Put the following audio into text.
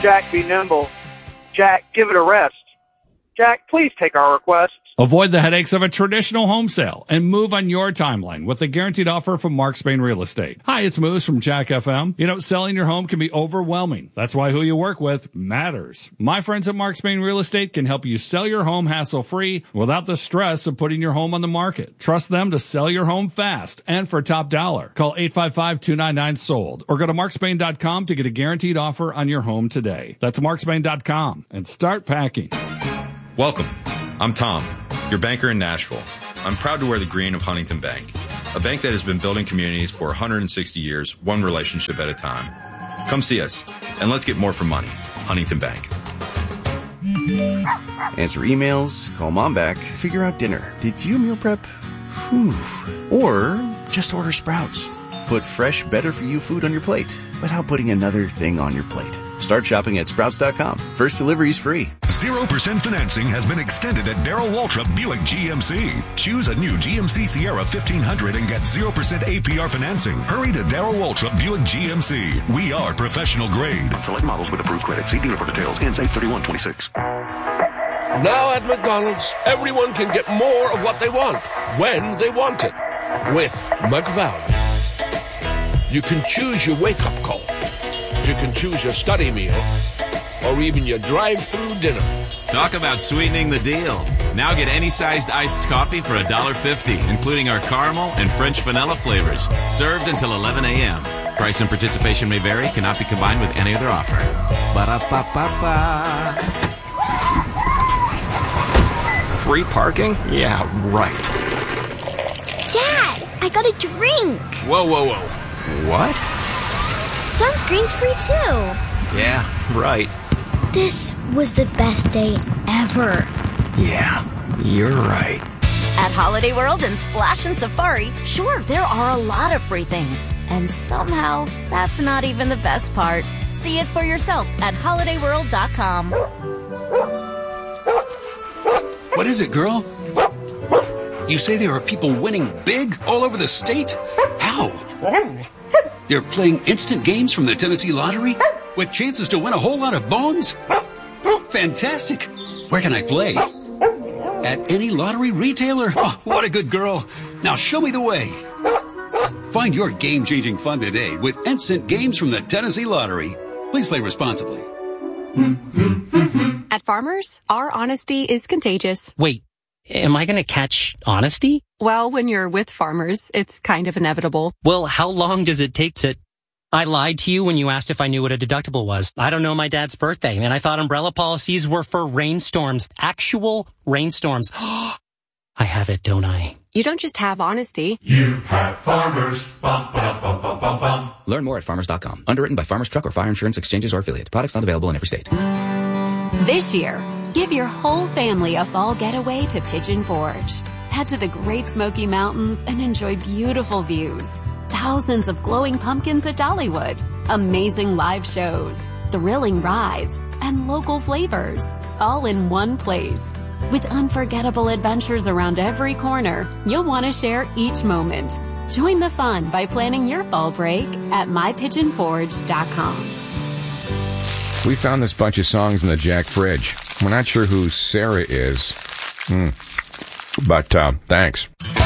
Jack, be nimble. Jack, give it a rest. Jack, please take our request. Avoid the headaches of a traditional home sale and move on your timeline with a guaranteed offer from Mark Spain Real Estate. Hi, it's Moose from Jack FM. You know, selling your home can be overwhelming. That's why who you work with matters. My friends at Mark Spain Real Estate can help you sell your home hassle-free without the stress of putting your home on the market. Trust them to sell your home fast and for top dollar. Call 855-299-SOLD or go to markspain.com to get a guaranteed offer on your home today. That's markspain.com and start packing. Welcome. I'm Tom, your banker in Nashville. I'm proud to wear the green of Huntington Bank, a bank that has been building communities for 160 years, one relationship at a time. Come see us, and let's get more for money. Huntington Bank. Answer emails, call mom back, figure out dinner. Did you meal prep? Whew. Or just order Sprouts. Put fresh, better-for-you food on your plate without putting another thing on your plate. Start shopping at Sprouts.com. First delivery's free. 0% financing has been extended at Darrell Waltrip Buick GMC. Choose a new GMC Sierra 1500 and get 0% APR financing. Hurry to Darrell Waltrip Buick GMC. We are professional grade. Select models with approved credit. See dealer for details. Ends 8/31/26. Now at McDonald's, everyone can get more of what they want, when they want it, with McValue. You can choose your wake-up call. You can choose your study meal, or even your drive-through dinner. Talk about sweetening the deal. Now get any sized iced coffee for $1.50, including our caramel and French vanilla flavors. Served until 11 a.m. Price and participation may vary, cannot be combined with any other offer. Ba-da-ba-ba-ba. Free parking? Yeah, right. Dad, I got a drink. Whoa, whoa, whoa. What? Sunscreen's free too. Yeah, right. This was the best day ever. Yeah, you're right. At Holiday World and Splash and Safari, sure, there are a lot of free things. And somehow, that's not even the best part. See it for yourself at holidayworld.com. What is it, girl? You say there are people winning big all over the state? How? They're playing instant games from the Tennessee Lottery with chances to win a whole lot of bones? Fantastic. Where can I play? At any lottery retailer? Oh, what a good girl. Now show me the way. Find your game-changing fun today with instant games from the Tennessee Lottery. Please play responsibly. At Farmers, our honesty is contagious. Wait, am I going to catch honesty? Well, when you're with Farmers, it's kind of inevitable. Well, how long does it take to... I lied to you when you asked if I knew what a deductible was. I don't know my dad's birthday, and I thought umbrella policies were for rainstorms. Actual rainstorms. I have it, don't I? You don't just have honesty. You have Farmers. Bum, bum, bum, bum, bum, bum. Learn more at farmers.com. Underwritten by Farmers Truck or Fire Insurance Exchanges or affiliate. Products not available in every state. This year, give your whole family a fall getaway to Pigeon Forge. Head to the Great Smoky Mountains and enjoy beautiful views. Thousands of glowing pumpkins at Dollywood. Amazing live shows, thrilling rides, and local flavors. All in one place. With unforgettable adventures around every corner, you'll want to share each moment. Join the fun by planning your fall break at mypigeonforge.com. We found this bunch of songs in the Jack fridge. We're not sure who Sarah is. But thanks.